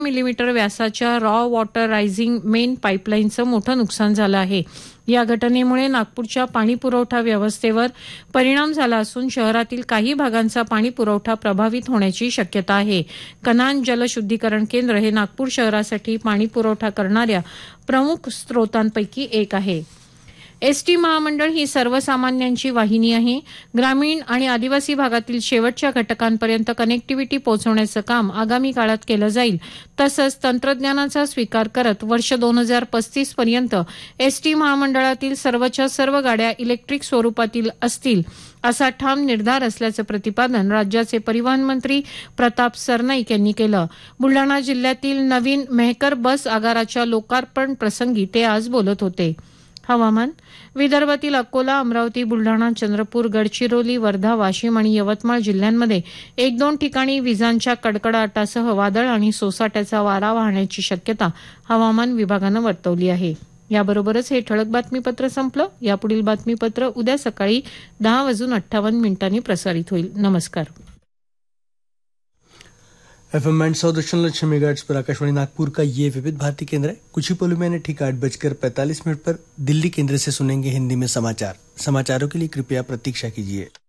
Millimetre व्यासाच्या raw water rising main पाईपलाईनचं मोठं नुकसान झालं आहे. या घटनेमुळे नागपूरच्या पाणी पुरवठा व्यवस्थेवर परिणाम झाला असून शहरातील काही भागांचा पाणी पुरवठा प्रभावित होण्याची शक्यता आहे. कनान जलशुद्धीकरण केंद्र हे नागपूर शहरासाठी पाणी पुरवठा करणाऱ्या प्रमुख स्रोतांपैकी एक आहे. एसटी महामंडळ ही सर्वसामान्यांची वाहिनी आहे. ग्रामीण आणि आदिवासी भागातील शेवटच्या घटकांपर्यंत कनेक्टिव्हिटी पोहोचवण्याचं काम आगामी काळात केलं जाईल. तसंच तंत्रज्ञानाचा स्वीकार करत वर्ष 2035 पर्यंत एसटी महामंडळातील सर्वच्या सर्व गाड्या इलेक्ट्रिक स्वरूपातील असतील असा ठाम निर्धार असल्याचं प्रतिपादन राज्याचे परिवहन मंत्री प्रताप सरनाईक यांनी केलं. बुलढाणा जिल्ह्यातील नवीन मेहकर बस आगाराच्या लोकार्पण प्रसंगी ते आज बोलत होते. हवामान. विदर्भातील अकोला, अमरावती, बुलढाणा, चंद्रपूर, गडचिरोली, वर्धा, वाशिम आणि यवतमाळ जिल्ह्यांमध्ये 1-2 ठिकाणी विजांच्या कडकडाटासह वादळ आणि सोसाट्याचा वारा वाहण्याची शक्यता हवामान विभागानं वर्तवली आहे. याबरोबरच हे ठळक बातमीपत्र संपलं. यापुढील बातमीपत्र उद्या सकाळी 10:58 प्रसारित होईल. नमस्कार. FM 100.6 मेगाहर्ट्ज पर आकाशवाणी नागपुर का ये विविध भारती केंद्र है. कुछ ही पलों में ठीक 8:45 पर दिल्ली केंद्र से सुनेंगे हिंदी में समाचारों के लिए कृपया प्रतीक्षा कीजिए.